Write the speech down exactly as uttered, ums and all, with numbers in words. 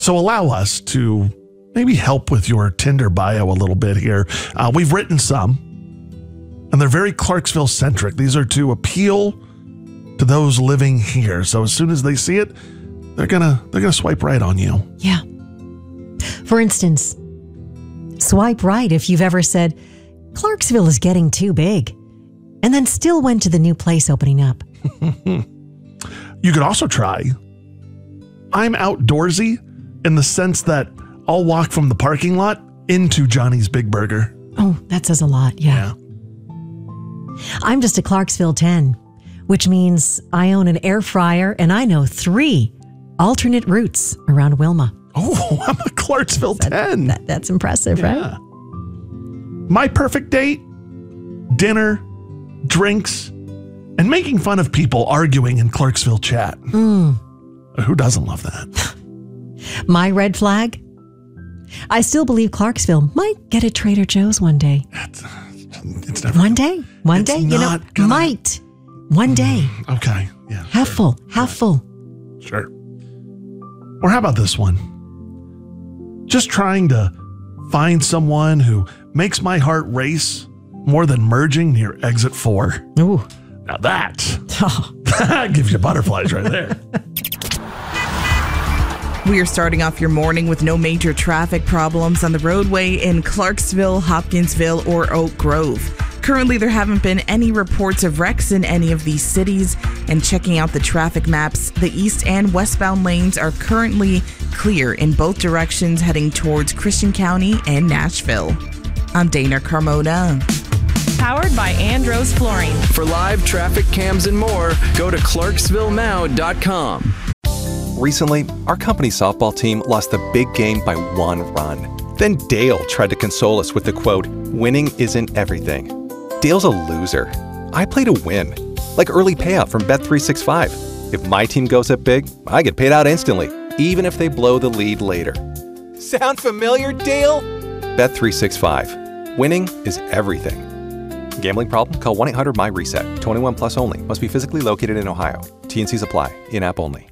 So allow us to maybe help with your Tinder bio a little bit here. Uh, we've written some, and they're very Clarksville centric. These are to appeal to those living here. So as soon as they see it, they're gonna they're gonna swipe right on you. Yeah. For instance, swipe right if you've ever said, Clarksville is getting too big, and then still went to the new place opening up. You could also try, I'm outdoorsy in the sense that I'll walk from the parking lot into Johnny's Big Burger. Oh, that says a lot. Yeah. yeah. I'm just a Clarksville ten, which means I own an air fryer and I know three alternate routes around Wilma. Oh, I'm a Clarksville that, ten. That, that's impressive, yeah. right? My perfect date, dinner, drinks, and making fun of people arguing in Clarksville chat. Mm. Who doesn't love that? My red flag? I still believe Clarksville might get a Trader Joe's one day. It's, it's never. One day? One day? You know, gonna, might. One day. Mm, okay. Yeah. Half sure. full. Half right. full. Sure. Or how about this one? Just trying to find someone who makes my heart race more than merging near exit four. Ooh. Now that, Oh. that gives you butterflies right there. We are starting off your morning with no major traffic problems on the roadway in Clarksville, Hopkinsville, or Oak Grove. Currently, there haven't been any reports of wrecks in any of these cities. And checking out the traffic maps, the east and westbound lanes are currently clear in both directions heading towards Christian County and Nashville. I'm Dana Carmona. Powered by Andros Flooring. For live traffic cams and more, go to clarksville now dot com. Recently, our company softball team lost the big game by one run. Then Dale tried to console us with the quote, "Winning isn't everything." Dale's a loser. I play to win. Like early payout from Bet three sixty-five. If my team goes up big, I get paid out instantly, even if they blow the lead later. Sound familiar, Dale? Bet three sixty-five. Winning is everything. Gambling problem? Call one eight hundred M Y RESET. twenty-one plus only. Must be physically located in Ohio. T and Cs apply. In-app only.